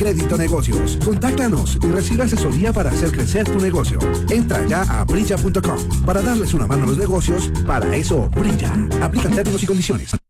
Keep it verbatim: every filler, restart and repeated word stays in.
Crédito Negocios. Contáctanos y recibe asesoría para hacer crecer tu negocio. Entra ya a brilla punto com para darles una mano a los negocios. Para eso, brilla. Aplican términos y condiciones.